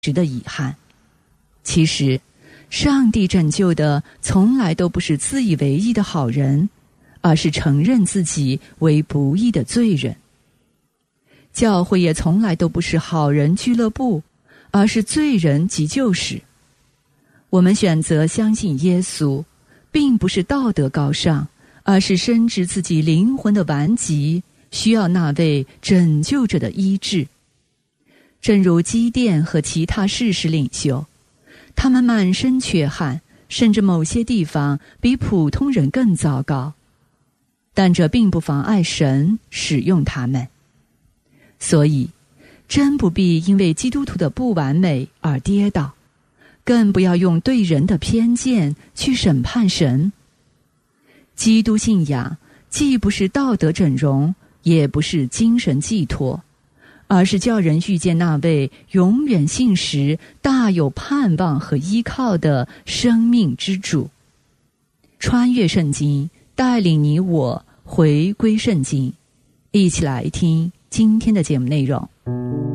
时的遗憾。其实上帝拯救的从来都不是自以为义的好人，而是承认自己为不义的罪人。教会也从来都不是好人俱乐部，而是罪人急救室。我们选择相信耶稣，并不是道德高尚，而是深知自己灵魂的顽疾，需要那位拯救者的医治。正如基甸和其他士师领袖，他们满身缺憾，甚至某些地方比普通人更糟糕，但这并不妨碍神使用他们。所以真不必因为基督徒的不完美而跌倒，更不要用对人的偏见去审判神。基督信仰既不是道德整容，也不是精神寄托，而是叫人遇见那位永远信实、大有盼望和依靠的生命之主。穿越圣经，带领你我回归圣经。一起来听今天的节目内容。